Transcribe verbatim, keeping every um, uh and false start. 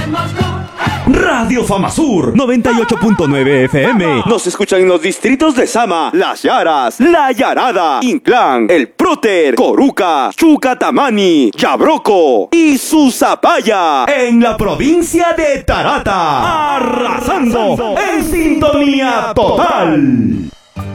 Radio Famasur noventa y ocho punto nueve F M. Nos escuchan en los distritos de Sama, Las Yaras, La Yarada, Inclán, El Próter, Coruca, Chucatamani, Yabroco y Susapaya. En la provincia de Tarata, arrasando en sintonía total.